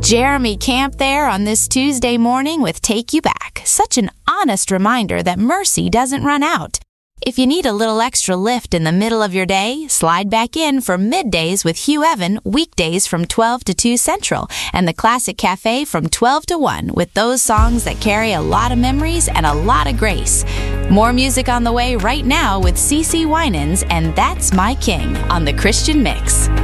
Jeremy Camp there on this Tuesday morning with Take You Back. Such an honest reminder that mercy doesn't run out. If you need a little extra lift in the middle of your day, slide back in for Middays with Hugh Evan, weekdays from 12 to 2 Central, and the Classic Cafe from 12 to 1 with those songs that carry a lot of memories and a lot of grace. More music on the way right now with CeCe Winans and That's My King on The Christian Mix.